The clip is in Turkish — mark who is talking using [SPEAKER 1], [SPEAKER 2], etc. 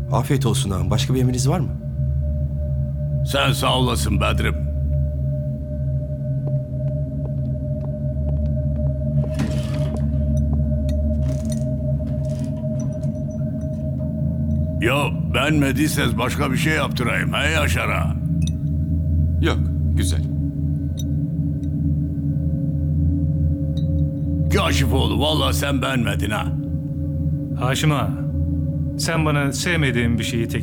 [SPEAKER 1] Afiyet olsun ağam. Başka bir emriniz var mı?
[SPEAKER 2] Sen sağ olasın Bedrim. Ya beğenmediyseniz başka bir şey yaptırayım he Yaşar'a.
[SPEAKER 3] Yok, güzel.
[SPEAKER 2] Kaşifoğlu vallahi sen beğenmedin ha.
[SPEAKER 4] Haşim ağa, sen bana sevmediğim bir şeyi